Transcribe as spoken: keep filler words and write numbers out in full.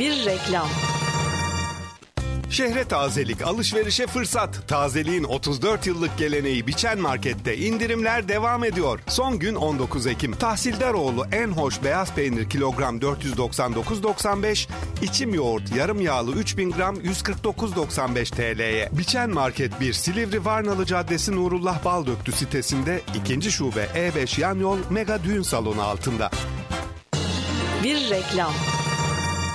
Bir reklam. Şehre tazelik, alışverişe fırsat. Tazeliğin otuz dört yıllık geleneği Biçen Market'te indirimler devam ediyor. Son gün on dokuz Ekim. Tahsildaroğlu en hoş beyaz peynir kilogram dört yüz doksan dokuz doksan beş, içim yoğurt yarım yağlı üç bin gram yüz kırk dokuz doksan beş T L'ye. Biçen Market bir Silivri Varnalı Caddesi Nurullah Baldöktü sitesinde, ikinci şube E beş yan yol Mega Düğün Salonu altında. Bir reklam.